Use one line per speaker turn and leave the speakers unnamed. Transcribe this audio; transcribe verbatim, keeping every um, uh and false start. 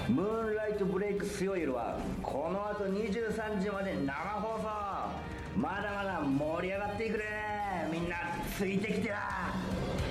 ムーンライトブレイク強い夜はこの後にじゅうさんじまで生放送。まだまだ盛り上がっていくね。みんなついてきてな。